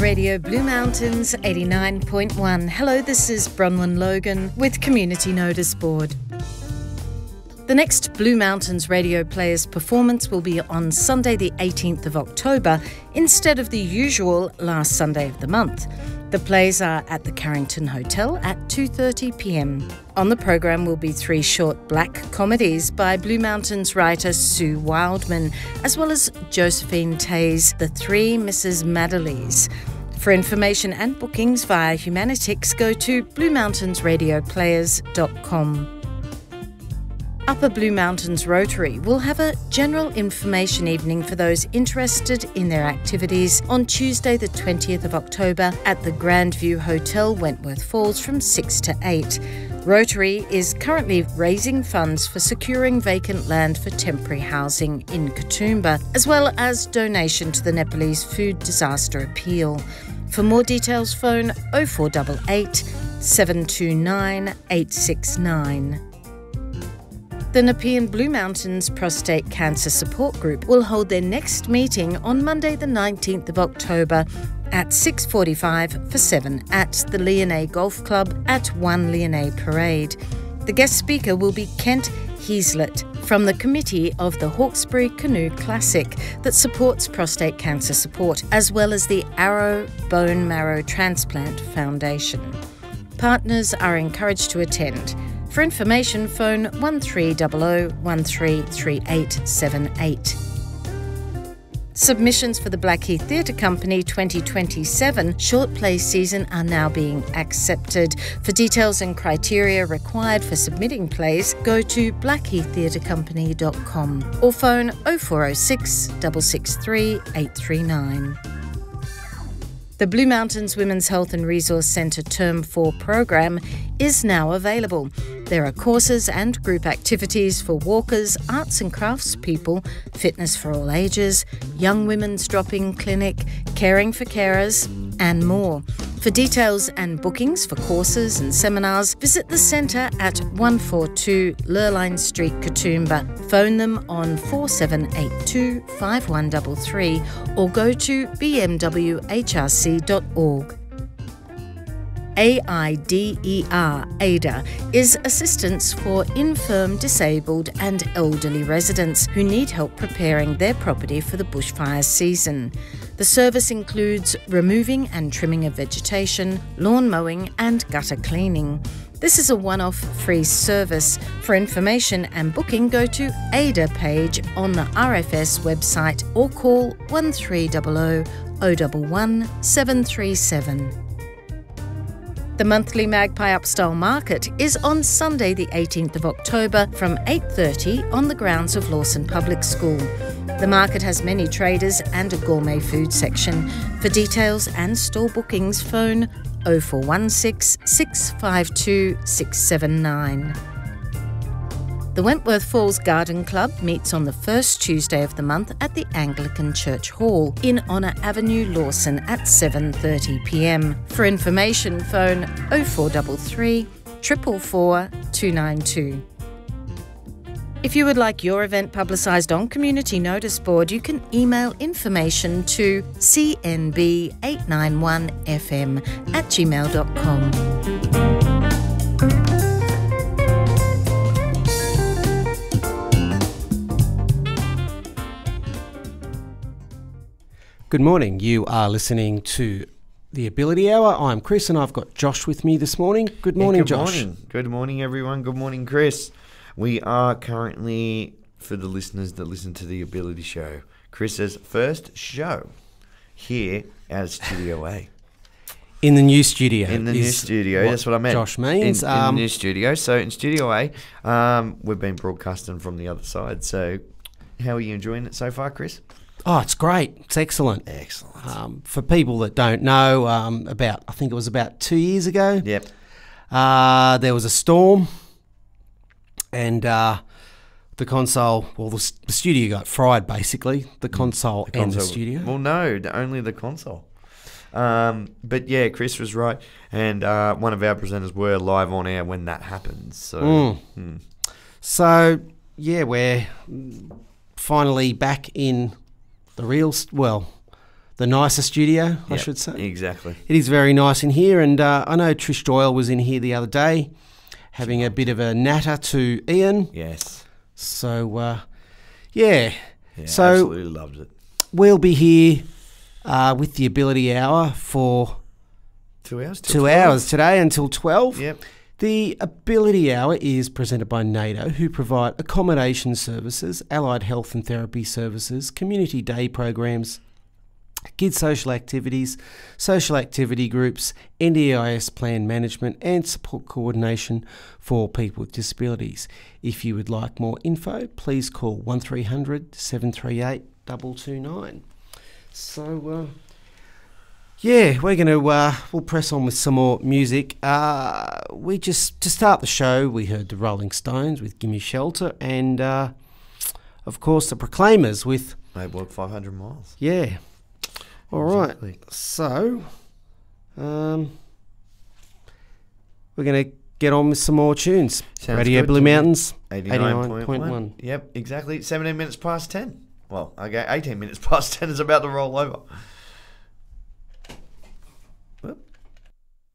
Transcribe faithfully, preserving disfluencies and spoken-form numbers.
Radio Blue Mountains eighty-nine point one. Hello, this is Bronwyn Logan with Community Notice Board. The next Blue Mountains Radio Players performance will be on Sunday the eighteenth of October instead of the usual last Sunday of the month. The plays are at the Carrington Hotel at two thirty p m. On the program will be three short black comedies by Blue Mountains writer Sue Wildman, as well as Josephine Tay's The Three Missus Madeleys. For information and bookings via Humanitix, go to blue mountains radio players dot com. Upper Blue Mountains Rotary will have a general information evening for those interested in their activities on Tuesday the twentieth of October at the Grandview Hotel, Wentworth Falls from six to eight. Rotary is currently raising funds for securing vacant land for temporary housing in Katoomba, as well as donation to the Nepalese Food Disaster Appeal. For more details, phone oh four eight eight, seven two nine, eight six nine. The Nepean Blue Mountains Prostate Cancer Support Group will hold their next meeting on Monday the nineteenth of October at six forty-five for seven at the Leonay Golf Club at one Leonay Parade. The guest speaker will be Kent Heaslett from the committee of the Hawkesbury Canoe Classic that supports prostate cancer support, as well as the Arrow Bone Marrow Transplant Foundation. Partners are encouraged to attend. For information, phone one three zero zero, one three three eight seven eight. Submissions for the Blackheath Theatre Company twenty twenty-seven short play season are now being accepted. For details and criteria required for submitting plays, go to blackheath theatre company dot com or phone oh four oh six, six six three, eight three nine. The Blue Mountains Women's Health and Resource Centre Term four program is now available. There are courses and group activities for walkers, arts and crafts people, fitness for all ages, young women's drop-in clinic, caring for carers, and more. For details and bookings for courses and seminars, visit the centre at one forty-two Lurline Street, Katoomba. Phone them on four seven eight two, five one three three or go to b m w h r c dot org. A I D E R, AIDA, is assistance for infirm, disabled and elderly residents who need help preparing their property for the bushfire season. The service includes removing and trimming of vegetation, lawn mowing and gutter cleaning. This is a one-off free service. For information and booking, go to AIDA page on the R F S website or call one three zero zero, zero one one, seven three seven. The monthly Magpie Upstyle Market is on Sunday the eighteenth of October from eight thirty on the grounds of Lawson Public School. The market has many traders and a gourmet food section. For details and store bookings, phone oh four one six, six five two, six seven nine. The Wentworth Falls Garden Club meets on the first Tuesday of the month at the Anglican Church Hall in Honour Avenue, Lawson at seven thirty p m. For information, phone oh four three three, four four four, two nine two. If you would like your event publicised on Community Notice Board, you can email information to c n b eight nine one f m at gmail dot com. Good morning. You are listening to The Ability Hour. I'm Chris and I've got Josh with me this morning. Good morning, yeah, good Josh. Morning. Good morning, everyone. Good morning, Chris. We are currently, for the listeners that listen to The Ability Show, Chris's first show here at Studio A. In the new studio. In the new studio, that's what I meant. Josh means. In, in um, the new studio. So in Studio A, um, we've been broadcasting from the other side. So how are you enjoying it so far, Chris? Oh, it's great. It's excellent. Excellent. Um, for people that don't know, um, about I think it was about two years ago. Yep. Uh, there was a storm, and uh, the console, well, the, the studio got fried, basically. The console, the console and the studio. Well, no, only the console. Um, but yeah, Chris was right, and uh, one of our presenters were live on air when that happened. So, mm. Mm. so yeah, we're finally back in the real, well, the nicer studio, I Yep, should say. Exactly. It is very nice in here, and uh, I know Trish Doyle was in here the other day having a bit of a natter to Ian. Yes. So, uh, yeah. Yeah, so absolutely loved it. we'll be here uh, with the Ability Hour for Two hours? till two twelve? hours today until twelve. Yep. The Ability Hour is presented by NATO, who provide accommodation services, allied health and therapy services, community day programs, kids social activities, social activity groups, N D I S plan management and support coordination for people with disabilities. If you would like more info, please call one three hundred seven three eight two two nine. So, uh, yeah, we're going to, uh, we'll press on with some more music. Uh, we just, to start the show, we heard the Rolling Stones with Gimme Shelter and, uh, of course, the Proclaimers with... Made walk five hundred miles. Yeah. All right. Exactly. So, um, we're going to get on with some more tunes. Sounds Radio good Blue to me. Mountains, eighty-nine point one. eighty-nine point one. Yep, exactly. seventeen minutes past ten. Well, okay, eighteen minutes past ten is about to roll over.